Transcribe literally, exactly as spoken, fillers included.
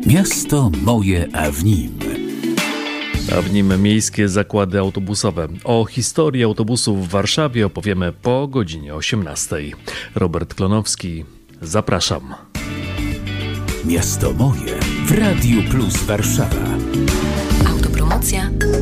Miasto moje, a w nim. A w nim miejskie zakłady autobusowe. O historii autobusów w Warszawie opowiemy po godzinie osiemnastej. Robert Klonowski, zapraszam. Miasto moje w Radiu Plus Warszawa. Autopromocja.